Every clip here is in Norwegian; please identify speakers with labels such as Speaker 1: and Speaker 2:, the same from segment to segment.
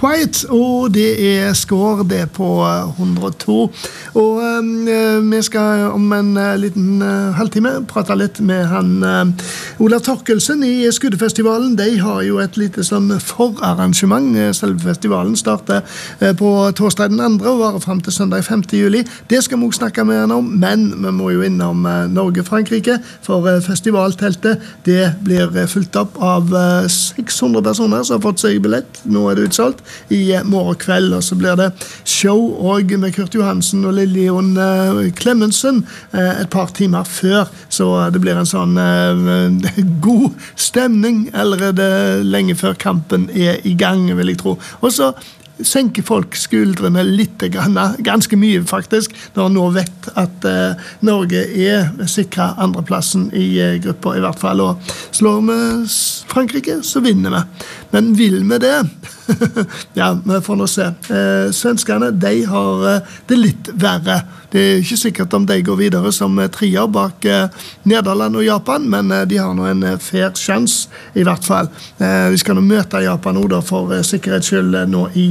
Speaker 1: Quiet, og det score det på 102. Og vi skal om en liten halvtime prate litt med han Olav Torkelsen i Skuddefestivalen. De har jo et lite sånn forarrangement. Selve festivalen starter på torsdag den 2. og varer frem til søndag 5. juli. Det skal vi også snakke med han om, men vi må jo innom Norge-Frankrike, for festivalteltet det blir fulgt opp av 600 personer som har fått seg billett. Nå det utsolgt i morgen kveld, og så blir det show og med Kurt Johansen og Lillian Clemensen et par timer før, så det blir en sånn god stemning allerede lenge før kampen i gang, vil jeg tro. Og så senker folk skuldrene litt, ganske mye faktisk, når nå vet at Norge sikret andreplassen i grupper i hvert fall, og slår vi Frankrike, så vinner vi. Men vil vi det? Ja, vi får nå se. Svenskene, de har det litt verre. Det ikke sikkert om de går videre som trier bak Nederland og Japan, men de har nå en fair chans i hvert fall. Vi skal nå møte Japan nå da, for sikkerhets skyld nå i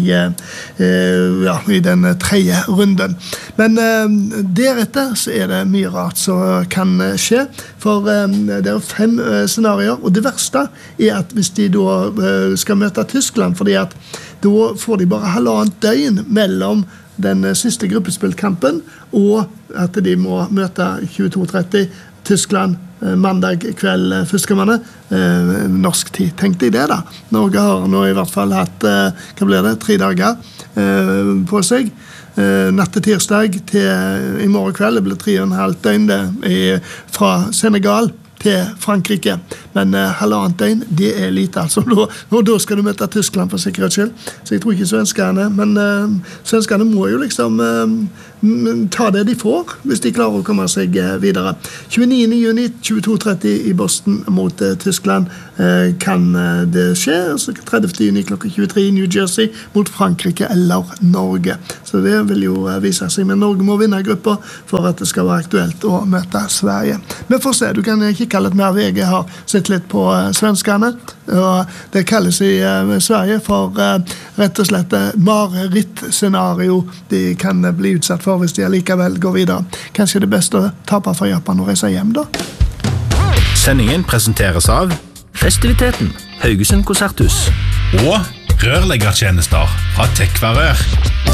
Speaker 1: den tredje runden. Men deretter så det mye rart som kan skje, for det 5 scenarier, og det verste at hvis de da skal møte Tyskland, fordi at da får de bare halvannet døgn mellom den siste gruppespillkampen og at de må møte 22:30 Tyskland mandag kveld førstkommende norsk tid. Tenkte jeg det da. Norge har nå i hvert fall hatt, hva blir det, 3 dager på seg. Natt til tirsdag til i morgen kveld, det blir 3,5 døgn det fra Senegal til Frankrike, men halvannet døgn, det lite altså, og da skal du møte Tyskland for sikkerhets skyld, så jeg tror ikke svenskerne, men svenskerne må jo liksom ta det de får, hvis de klarer å komme seg videre. 29. juni, 22:30 i Boston mot Tyskland kan det skje, så 30. juni klokka 23 i New Jersey mot Frankrike eller Norge, så det vil jo vise seg, men Norge må vinne grupper for at det skal være aktuelt å møte Sverige. Men for å se, du kan kikke litt mer. VG har sett litt på svenskerne, og det kalles i Sverige for rett og slett mareritt-scenario de kan bli utsatt for hvis de likevel går videre. Kanskje det beste å tape for Japan og reise hjem da?
Speaker 2: Sendingen presenteres av Festiviteten, Haugesund Konserthus
Speaker 3: og rørleggertjenester fra Tekvarør.